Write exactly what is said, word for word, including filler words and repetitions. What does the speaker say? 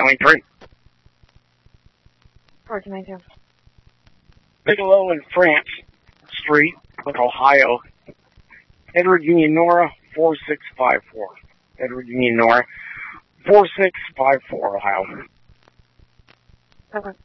ninety-three. fourteen ninety-two. Bigelow and France Street, with Ohio. Edward Union Nora, four six five four. Edward Union Nora, four six five four, Ohio. Okay.